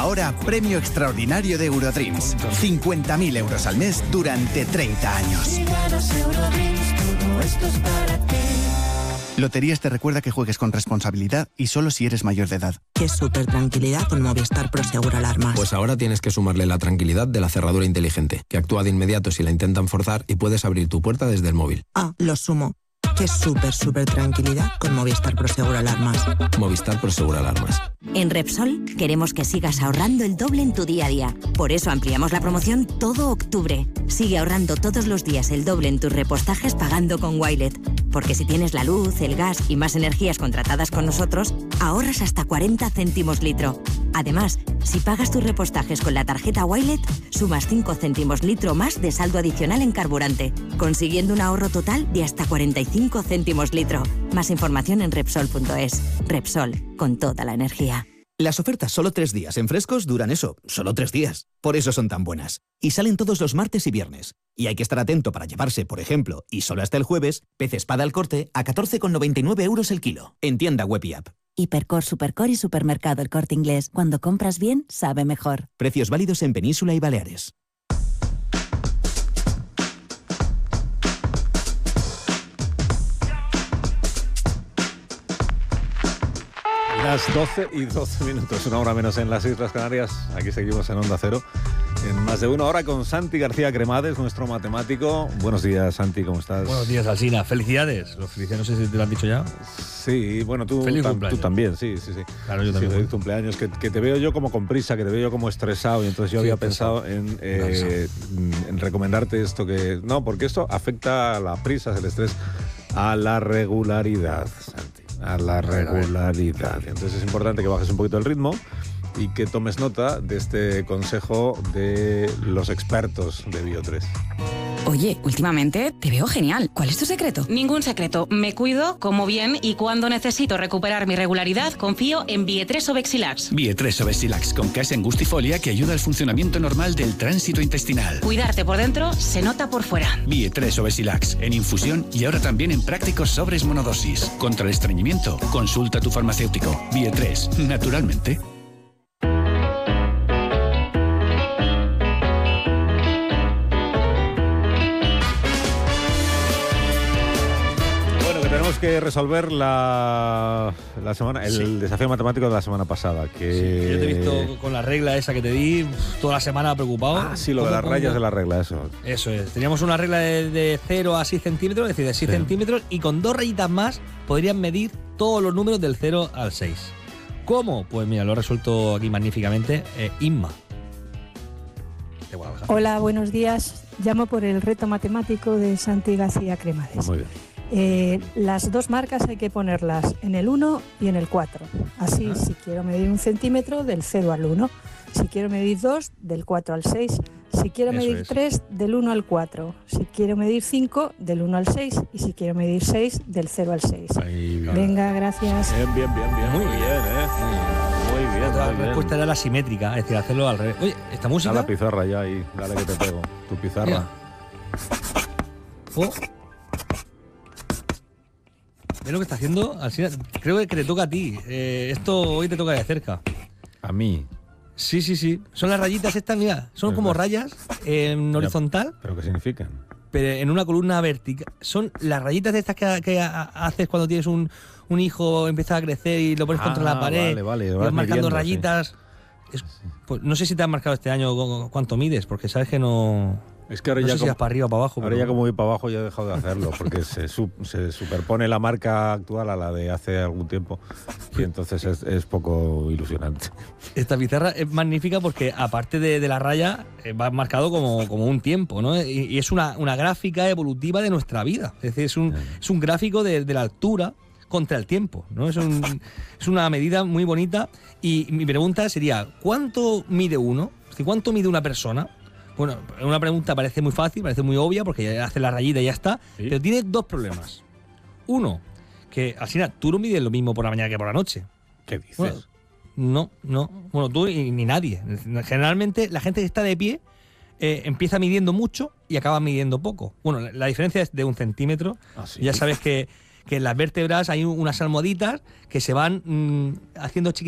ahora premio extraordinario de Eurodreams. 50.000 euros al mes durante 30 años. Si ganas Eurodreams, todo esto es para ti. Loterías te recuerda que juegues con responsabilidad y solo si eres mayor de edad. Qué súper tranquilidad con Movistar Prosegur Alarmas. Pues ahora tienes que sumarle la tranquilidad de la cerradura inteligente, que actúa de inmediato si la intentan forzar y puedes abrir tu puerta desde el móvil. Ah, lo sumo. Qué súper tranquilidad con Movistar Prosegur Alarmas. Movistar Prosegur Alarmas. En Repsol queremos que sigas ahorrando el doble en tu día a día. Por eso ampliamos la promoción todo octubre. Sigue ahorrando todos los días el doble en tus repostajes pagando con Wilet. Porque si tienes la luz, el gas y más energías contratadas con nosotros, ahorras hasta 40 céntimos litro. Además, si pagas tus repostajes con la tarjeta Wilet, sumas 5 céntimos litro más de saldo adicional en carburante, consiguiendo un ahorro total de hasta 45 céntimos litro. Más información en Repsol.es. Repsol, con toda la energía. Las ofertas solo 3 días en Frescos duran eso, solo 3 días. Por eso son tan buenas. Y salen todos los martes y viernes. Y hay que estar atento para llevarse, por ejemplo, y solo hasta el jueves, pez espada al corte a 14,99 euros el kilo. En tienda web y app. Hipercor, Supercor y Supermercado El Corte Inglés. Cuando compras bien, sabe mejor. Precios válidos en Península y Baleares. Las 12 y 12 minutos, una hora menos en las Islas Canarias. Aquí seguimos en Onda Cero, en Más de Uno. Ahora con Santi García Cremades, nuestro matemático. Buenos días, Santi, ¿cómo estás? Buenos días, Alsina. Felicidades. Los felicidades, no sé si te lo han dicho ya. Sí, bueno, tú también, sí. Claro, yo también. Feliz cumpleaños, que te veo yo como con prisa, que te veo yo como estresado, y entonces yo había pensado en recomendarte esto que... No, porque esto afecta a la prisa, el estrés, a la regularidad, Santi. A la regularidad. Entonces es importante que bajes un poquito el ritmo y que tomes nota de este consejo de los expertos de Bio3. Oye, últimamente te veo genial. ¿Cuál es tu secreto? Ningún secreto. Me cuido, como bien y cuando necesito recuperar mi regularidad, confío en Bio3 Obexilax. Bio3 Obexilax con Casia Angustifolia que ayuda al funcionamiento normal del tránsito intestinal. Cuidarte por dentro se nota por fuera. Bio3 Obexilax en infusión y ahora también en prácticos sobres monodosis. Contra el estreñimiento, consulta a tu farmacéutico. Bio3, naturalmente. Tenemos que resolver la semana, el desafío matemático de la semana pasada. Que... Sí, yo te he visto con la regla esa que te di toda la semana preocupado. Ah, sí, lo de las rayas de la regla, eso. Eso es. Teníamos una regla de 0 a 6 centímetros, es decir, de 6 centímetros, y con 2 rayitas más podrían medir todos los números del 0 al 6. ¿Cómo? Pues mira, lo he resuelto aquí magníficamente. Inma. Hola, buenos días. Llamo por el reto matemático de Santi García Cremades. Muy bien. Las dos marcas hay que ponerlas en el 1 y en el 4. Así, si quiero medir 1 centímetro, del 0 al 1. Si quiero medir 2, del 4 al 6. Si quiero medir 3, del 1 al 4. Si quiero medir 5, del 1 al 6. Y si quiero medir 6, del 0 al 6. Venga, gracias. Bien. Muy bien, Muy bien. La respuesta era la simétrica, es decir, hacerlo al revés. Oye, esta música... Da la pizarra ya ahí, dale que te pego. Tu pizarra. ¿Ves lo que está haciendo? Creo que te toca a ti. Esto hoy te toca de cerca. ¿A mí? Sí. Son las rayitas estas, mira. Son como rayas en horizontal. ¿Pero qué significan? Pero en una columna vertical. Son las rayitas de estas que haces cuando tienes un hijo, empieza a crecer y lo pones contra la pared. Vale. Y vas marcando rayitas. Sí. Pues, no sé si te han marcado este año cuánto mides, porque sabes que no... Es que ahora no ya sé si vas para arriba o para abajo. Ahora ya como voy para abajo ya he dejado de hacerlo, porque se superpone la marca actual a la de hace algún tiempo y entonces es poco ilusionante. Esta pizarra es magnífica porque aparte de la raya va marcado como un tiempo, ¿no? Y es una gráfica evolutiva de nuestra vida. Es decir, es un gráfico de la altura contra el tiempo, ¿no? Es una medida muy bonita y mi pregunta sería, ¿cuánto mide uno? Es decir, ¿cuánto mide una persona? Bueno, una pregunta parece muy fácil, parece muy obvia, porque ya hace la rayita y ya está, ¿sí? Pero tiene dos problemas. Uno, que al final tú no mides lo mismo por la mañana que por la noche. ¿Qué dices? Bueno, no. Bueno, tú ni nadie. Generalmente la gente que está de pie empieza midiendo mucho y acaba midiendo poco. Bueno, la diferencia es de 1 centímetro. ¿Sí? Ya sabes que en las vértebras hay unas almohaditas que se van haciendo chiquitas